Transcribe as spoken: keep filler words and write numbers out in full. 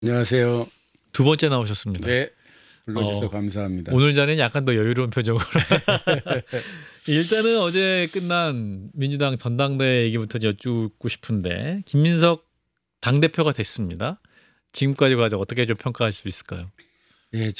안녕하세요. 두 번째 나오셨습니다. 네. 불러주셔서 어, 감사합니다. 오늘 자리는 약간 더 여유로운 표정으로. 일단은 어제 끝난 민주당 전당대회 얘기부터 여쭙고 싶은데, 김민석 당대표가 됐습니다. 지금까지 과정 어떻게 좀 평가할 수 있을까요? 예,